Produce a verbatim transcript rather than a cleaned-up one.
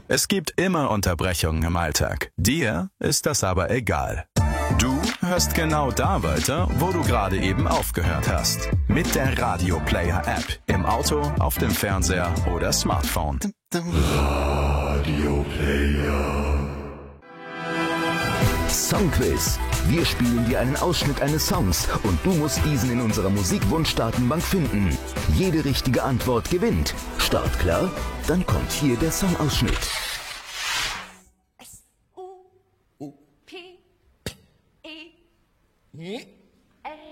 Es gibt immer Unterbrechungen im Alltag. Dir ist das aber egal. Du hörst genau da weiter, wo du gerade eben aufgehört hast. Mit der Radio Player App. Im Auto, auf dem Fernseher oder Smartphone. Radio Player. Songquiz. Wir spielen dir einen Ausschnitt eines Songs und du musst diesen in unserer Musikwunschdatenbank finden. Jede richtige Antwort gewinnt. Start klar? Dann kommt hier der Songausschnitt. S U P E